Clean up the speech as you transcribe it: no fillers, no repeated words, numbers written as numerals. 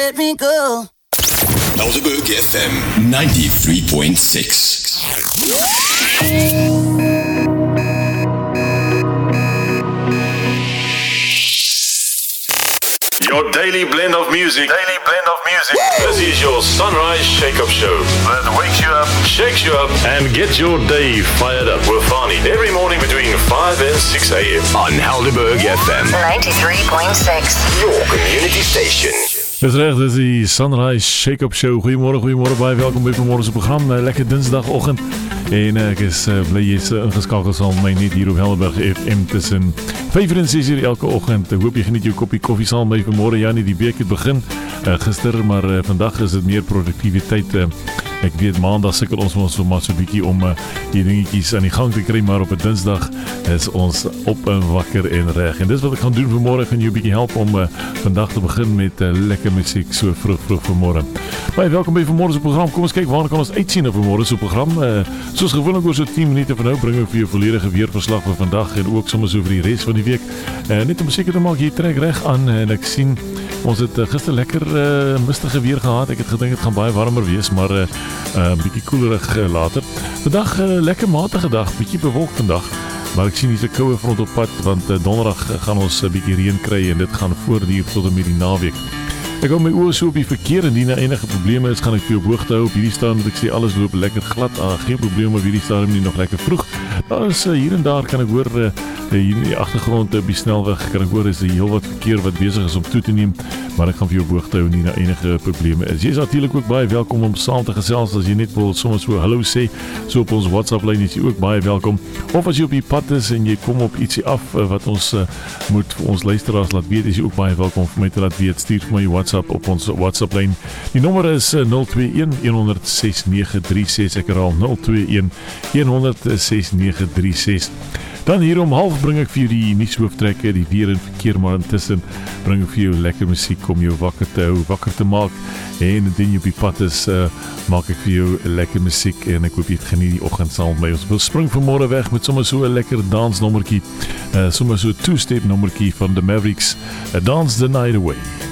Let me go. Helderberg FM 93.6. Your daily blend of music. This is your Sunrise Shake-Up Show that wakes you up, shakes you up, and gets your day fired up with Fani every morning between 5 and 6 a.m. on Helderberg FM 93.6. Your community station. Dis reg, dis die Sunrise Shake-Up Show. Goeiemôre, baie welkom by vanmôre se program. Lekker Dinsdagoggend. En ek is bly jy is ingeskakel saam met my net hier op Helderberg FM tussen 5 en 6 uur elke oggend. Ek hoop jy geniet jou koppie koffie saam met my vanmôre. Ja, nie die week het begin gister, maar vandag is dit meer produktiwiteit. Ek weet maandag sukkel ons so maar so 'n bietjie om die dingetjies aan die gang te kry, maar op 'n Dinsdag is ons op en wakker en reg. En dis wat ek gaan doen vanmôre, gaan jou 'n bietjie help om vandag te begin met lekker musiek so vroeg vanmôre. Baie welkom by vanmôre se program. Kom ons kyk waarna kan ons uitsien op vanmôre se program. Soos gewoonlik oor so 10 minute van nou bring ek vir jou volledige weerverslag vir vandag en ook sommer so vir die res van die week. Net om seker te maak jy trek reg aan en ek sien ons het gister lekker mistige weer gehad. Ek het gedink dit gaan baie warmer wees, maar bietjie koelerig later. Vandag lekker matige dag, bietjie bewolk vandag. Maar ek sien hier's 'n koue front op pad want donderdag gaan ons 'n bietjie reën kry en dit gaan voortduur tot en met die naweek. Ek hou my oë so op die verkeer en indien daar enige probleme is, gaan ek vir jou op hoogte hou. Op hierdie stadium moet ek sê alles loop lekker glad. Geen probleme op hierdie stadium nie, nog lekker vroeg. Daar is hier en daar kan ek hoor hier in die agtergrond op die snelweg kan ek hoor is heel wat verkeer wat besig is om toe te neem, maar ek gaan vir jou op hoogte hou indien daar enige probleme is. Jy is natuurlik ook baie welkom om saam te gesels as jy net wil soms so hallo sê, so op ons WhatsApp lyn is jy ook baie welkom. Of as jy op die pad is en jy kom op ietsie af wat ons moet vir ons luisteraars laat weet, is jy ook baie welkom vir my te laat weet. Stuur vir my WhatsApp op ons WhatsApp lyn. Die nommer is 021-100-6936. Ek herhaal 021-100-6936. Dan hier om 12:30 bring ek vir die nuushooftrekke, die weer en verkeer, maar intussen bring ek vir jou lekker musiek om jou wakker te hou, wakker te maak. En indien jy op die pad is, maak ek vir jou lekker musiek en ek hoop jy het geniet die oggend saam met my. Ons wil spring vanmôre weg met sommer so 'n lekker dansnommertjie, sommer so 'n two-step nommertjie van The Mavericks, Dance the Night Away.